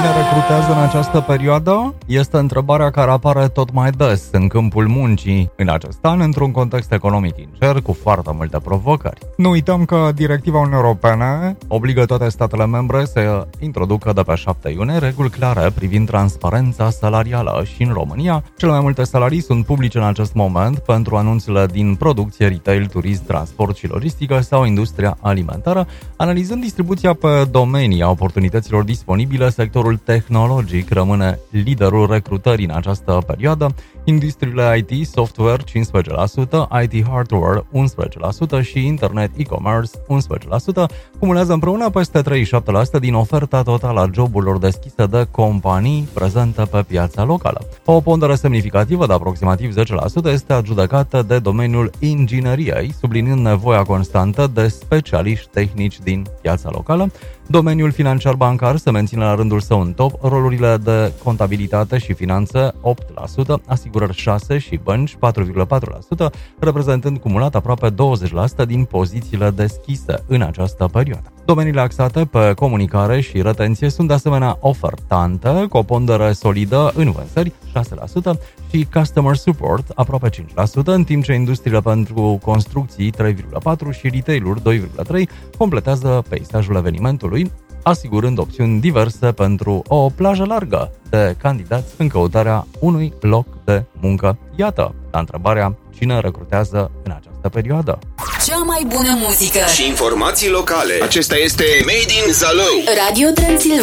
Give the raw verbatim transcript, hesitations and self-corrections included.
Cine recrutează în această perioadă? Este întrebarea care apare tot mai des în câmpul muncii în acest an, într-un context economic incer cu foarte multe provocări. Nu uităm că directiva Uniunii Europene obligă toate statele membre să introducă de pe șapte iunie reguli clare privind transparența salarială și în România cele mai multe salarii sunt publice în acest moment pentru anunțurile din producție, retail, turism, transport și logistică sau industria alimentară. Analizând distribuția pe domenii a oportunităților disponibile, sectorul tehnologic rămâne liderul recrutării în această perioadă. Industriile I T, software cincisprezece la sută, I T hardware unsprezece la sută și internet e-commerce unsprezece la sută cumulează împreună peste treizeci și șapte la sută din oferta totală a joburilor deschise de companii prezente pe piața locală. O pondere semnificativă de aproximativ zece la sută este adjudecată de domeniul ingineriei, subliniind nevoia constantă de specialiști tehnici din piața locală. Domeniul financiar bancar se menține la rândul său în top, rolurile de contabilitate și finanțe opt la sută, asigurări șase la sută și bănci patru virgulă patru la sută, reprezentând cumulat aproape douăzeci la sută din pozițiile deschise în această perioadă. Domeniile axate pe comunicare și retenție sunt de asemenea ofertante, cu o pondere solidă în vânzări șase la sută și customer support aproape cinci la sută, în timp ce industriile pentru construcții trei virgulă patru la sută și retail-uri doi virgulă trei la sută completează peisajul evenimentului, asigurând opțiuni diverse pentru o plajă largă de candidați în căutarea unui loc de muncă. Iată, la întrebarea cine recrutează în această perioadă. Cea mai bună muzică și informații locale. Acesta este Made in Zalău. Radio Transilvania.